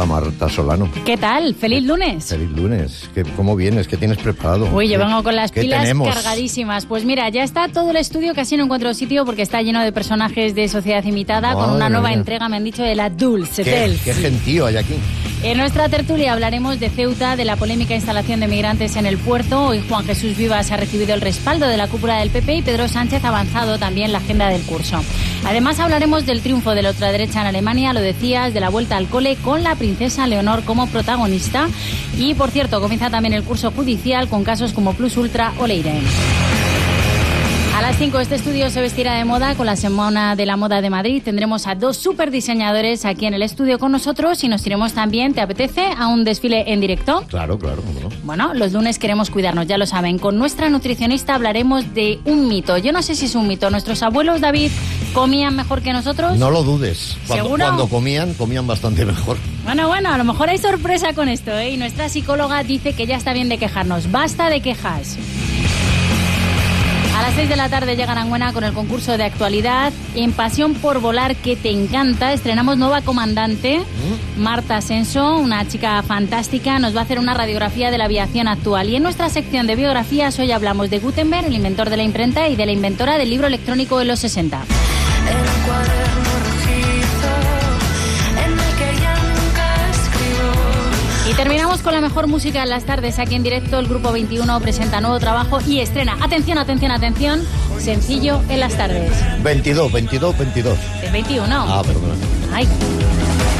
Marta Solano. ¿Qué tal? ¡Feliz lunes! Feliz lunes. ¿Cómo vienes? ¿Qué tienes preparado? Uy, yo vengo con las pilas tenemos? Cargadísimas. Pues mira, ya está todo el estudio, casi no encuentro sitio porque está lleno de personajes de Sociedad Imitada, con una nueva entrega, me han dicho, de la Dulce Tales. ¿Qué gentío hay aquí? En nuestra tertulia hablaremos de Ceuta, de la polémica instalación de migrantes en el puerto. Hoy Juan Jesús Vivas ha recibido el respaldo de la cúpula del PP y Pedro Sánchez ha avanzado también la agenda del curso. Además hablaremos del triunfo de la ultraderecha en Alemania, lo decías, de la vuelta al cole con la princesa Leonor como protagonista. Y, por cierto, comienza también el curso judicial con casos como Plus Ultra o Leire. A las 5 este estudio se vestirá de moda con la Semana de la Moda de Madrid. Tendremos a 2 superdiseñadores aquí en el estudio con nosotros y nos iremos también, ¿te apetece?, a un desfile en directo. Claro, cómo no. Bueno, los lunes queremos cuidarnos, ya lo saben. Con nuestra nutricionista hablaremos de un mito. Yo no sé si es un mito. ¿Nuestros abuelos, David, comían mejor que nosotros? No lo dudes. Cuando comían bastante mejor. Bueno, a lo mejor hay sorpresa con esto, ¿eh? Y nuestra psicóloga dice que ya está bien de quejarnos. Basta de quejas. A las 6 de la tarde llega Aranguena con el concurso de actualidad. En Pasión por Volar, que te encanta, estrenamos nueva comandante, Marta Ascenso, una chica fantástica. Nos va a hacer una radiografía de la aviación actual. Y en nuestra sección de biografías hoy hablamos de Gutenberg, el inventor de la imprenta, y de la inventora del libro electrónico de los 60. Y terminamos con la mejor música en las tardes. Aquí en directo el Grupo 21 presenta nuevo trabajo y estrena, atención, sencillo en las tardes. 22. Es 21. Ah, perdona. Ay.